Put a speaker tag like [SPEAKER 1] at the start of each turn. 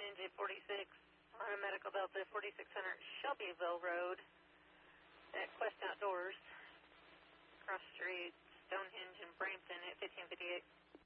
[SPEAKER 1] Stonehenge at 46, on Medical Delta 4600 Shelbyville Road at Quest Outdoors, cross street Stonehenge and Brampton at 1558.